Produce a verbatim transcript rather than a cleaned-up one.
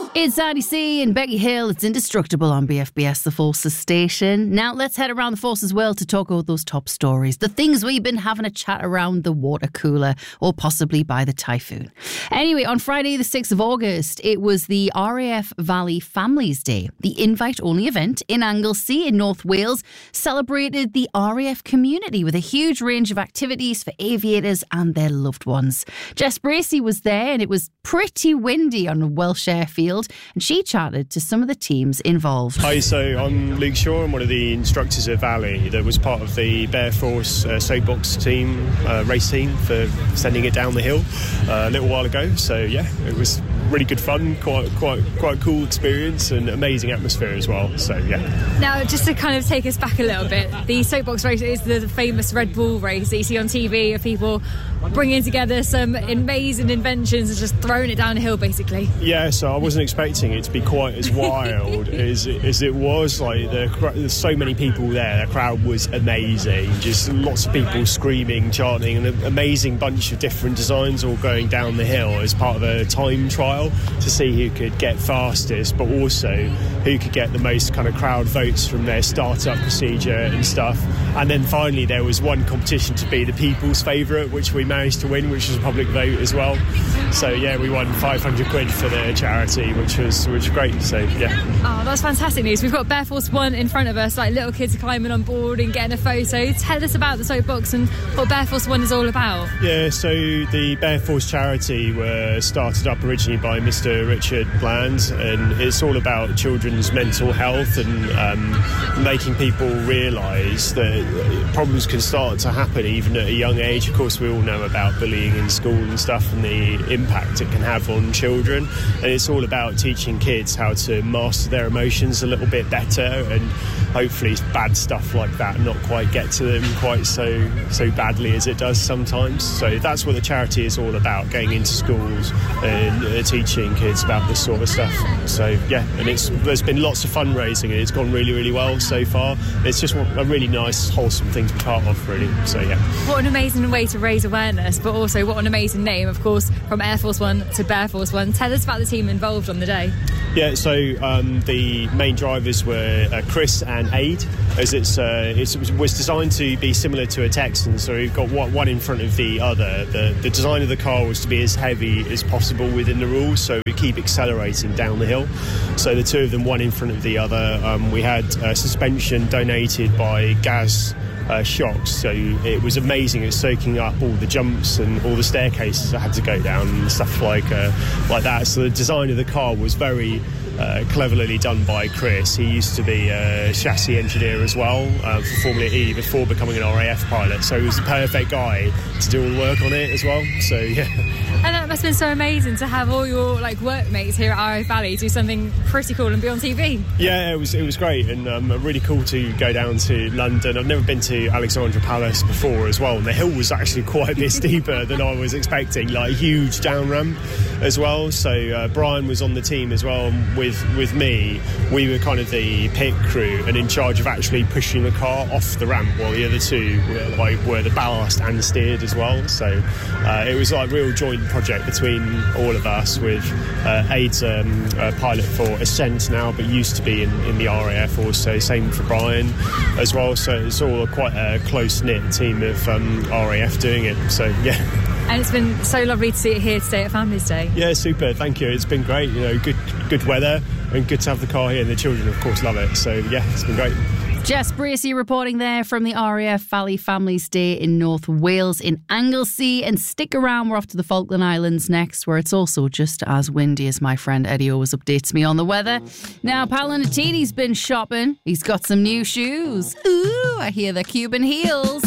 It's Andy C and Becky Hill. It's Indestructible on B F B S, the Forces station. Now let's head around the Forces world to talk about those top stories, the things we've been having a chat around the water cooler or possibly by the typhoon. Anyway, on Friday the sixth of August, it was the R A F Valley Families Day. The invite-only event in Anglesey in North Wales celebrated the R A F community with a huge range of activities for aviators and their loved ones. Jess Bracey was there and it was pretty windy on a Welsh airfield, and she chatted to some of the teams involved. Hi, so I'm Luke Shaw. I'm one of the instructors at Valley that was part of the Bear Force uh, soapbox team, uh, race team for sending it down the hill uh, a little while ago. So yeah, it was really good fun, quite quite quite cool experience and amazing atmosphere as well. So yeah. Now, just to kind of take us back a little bit, the soapbox race is the famous Red Bull race that you see on T V of people bringing together some amazing inventions and just throwing it down a hill, basically. Yeah, so I wasn't expecting it to be quite as wild as, as it was. Like the, there's so many people there. The crowd was amazing. Just lots of people screaming, chanting, and an amazing bunch of different designs all going down the hill as part of a time trial to see who could get fastest, but also who could get the most kind of crowd votes from their start-up procedure and stuff. And then finally there was one competition to be the people's favourite, which we managed to win, which was a public vote as well. So yeah, we won five hundred quid for the charity, which was which was great. So yeah. Oh, that's fantastic news. We've got Bear Force One in front of us, like little kids climbing on board and getting a photo. Tell us about the soapbox and what Bear Force One is all about. Yeah, so the Bear Force charity were started up originally by Mister Richard Bland, and it's all about children's mental health and um, making people realise that problems can start to happen even at a young age. Of course, we all know about bullying in school and stuff and the impact it can have on children, and it's all about teaching kids how to master their emotions a little bit better, and hopefully bad stuff like that not quite get to them quite so so badly as it does sometimes. So that's what the charity is all about, going into schools and uh, teaching kids about this sort of stuff. So yeah, and it's there's been lots of fundraising and it's gone really really well so far. It's just a really nice wholesome thing to be part of, really. So yeah, what an amazing way to raise awareness, but also what an amazing name, of course, from Air Force One to Bear Force One. Tell us about the team involved on the day. Yeah, so um, the main drivers were uh, Chris and Aid, as it's uh, it was designed to be similar to a Texan, so we've got one in front of the other. The, the design of the car was to be as heavy as possible within the rules, so we keep accelerating down the hill. So the two of them, one in front of the other. Um, we had uh, suspension donated by Gaz Uh, shocks, so it was amazing. It was soaking up all the jumps and all the staircases I had to go down and stuff like uh, like that. So the design of the car was very uh, cleverly done by Chris. He used to be a chassis engineer as well uh, for Formula E before becoming an R A F pilot, so he was the perfect guy to do all the work on it as well. So yeah. And that must have been so amazing to have all your like workmates here at R A F Valley do something pretty cool and be on T V. Yeah, it was it was great, and um, really cool to go down to London. I've never been to Alexandra Palace before as well, and the hill was actually quite a bit steeper than I was expecting, like a huge down ramp as well. So uh, Brian was on the team as well with with me. We were kind of the pit crew and in charge of actually pushing the car off the ramp, while the other two were like were the ballast and steered as well. So uh, it was like a real joint project between all of us, with uh, Aid's um, a pilot for Ascent now, but used to be in, in the R A F also, same for Brian as well. So it's all quite a close-knit team of um, R A F doing it. So yeah. And it's been so lovely to see it here today at Families Day. Yeah, super, thank you. It's been great, you know, good good weather and good to have the car here, and the children of course love it. So yeah, it's been great. Jess Bracey reporting there from the R A F Valley Families Day in North Wales in Anglesey. And stick around, we're off to the Falkland Islands next, where it's also just as windy, as my friend Eddie always updates me on the weather. Now, Paolo Nutini's been shopping. He's got some new shoes. Ooh, I hear they're Cuban heels.